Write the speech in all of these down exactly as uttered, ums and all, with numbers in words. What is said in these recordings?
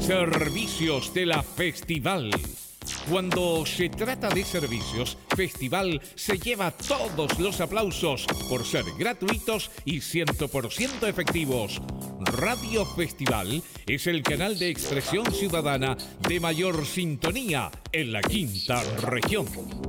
Servicios de la Festival. Cuando se trata de servicios, Festival se lleva todos los aplausos por ser gratuitos y cien por ciento efectivos. Radio Festival es el canal de expresión ciudadana de mayor sintonía en la quinta región.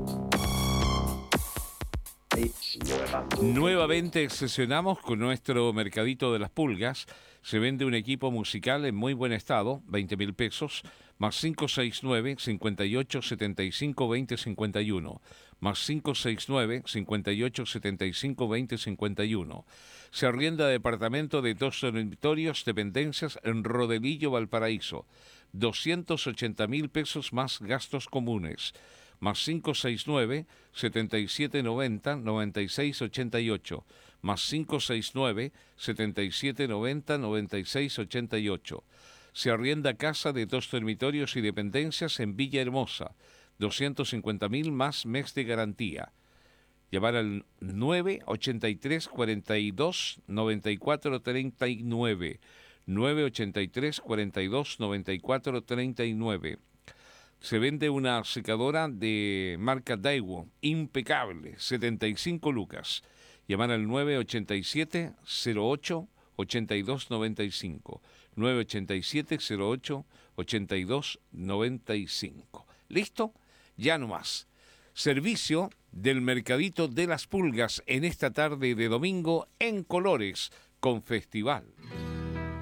Nuevamente sesionamos con nuestro mercadito de las pulgas. Se vende un equipo musical en muy buen estado, veinte mil pesos, más cinco seis nueve, cincuenta y ocho, setenta y cinco, veinte, cincuenta y uno, más cinco seis nueve, cincuenta y ocho, setenta y cinco, veinte, cincuenta y uno. Se arrienda departamento de dos dormitorios, dependencias en Rodelillo, Valparaíso, doscientos ochenta mil pesos más gastos comunes. Más cinco seis nueve, setenta y siete noventa, noventa y seis ochenta y ocho, más cinco seis nueve, setenta y siete noventa, noventa y seis ochenta y ocho. Se arrienda casa de dos dormitorios y dependencias en Villahermosa, doscientos cincuenta mil más mes de garantía. Llamar al nueve ochenta y tres, cuarenta y dos, noventa y cuatro treinta y nueve, nueve ochenta y tres, cuarenta y dos, noventa y cuatro treinta y nueve. Se vende una secadora de marca Daewoo, impecable, setenta y cinco lucas. Llamar al nueve ochenta y siete, cero ocho, ochenta y dos noventa y cinco. nueve ochenta y siete, cero ocho, ochenta y dos noventa y cinco. ¿Listo? Ya no más. Servicio del Mercadito de las Pulgas en esta tarde de domingo en colores con Festival.